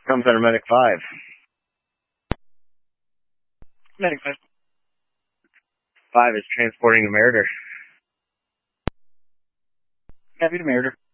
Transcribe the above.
Comes under Medic 5. Medic 5. 5 is transporting the Mariner. Copy to Mariner.